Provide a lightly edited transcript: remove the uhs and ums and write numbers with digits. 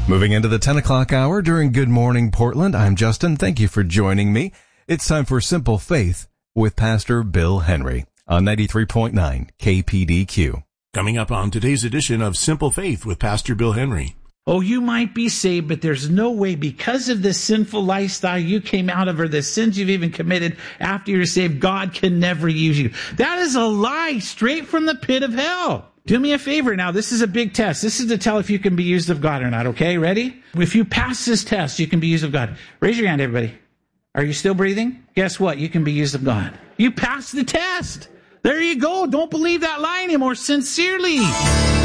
Moving into the 10 o'clock hour during Good Morning Portland, I'm Justin. Thank you for joining me. It's time for Simple Faith with Pastor Bill Henry on 93.9 KPDQ. Coming up on today's edition of Simple Faith with Pastor Bill Henry. Oh, you might be saved, but there's no way because of the sinful lifestyle you came out of or the sins you've even committed after you're saved, God can never use you. That is a lie straight from the pit of hell. Do me a favor now. This is a big test. This is to tell if you can be used of God or not, okay? Ready? If you pass this test, you can be used of God. Raise your hand, everybody. Are you still breathing? Guess what? You can be used of God. You passed the test. There you go. Don't believe that lie anymore. Sincerely.